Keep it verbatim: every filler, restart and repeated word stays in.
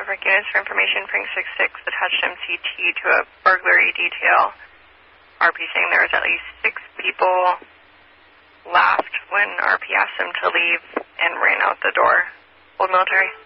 Maverick units for information. Frank six six attached M C T to a burglary detail. R P saying there was at least six people. Laughed when R P asked them to leave and ran out the door. Old Military.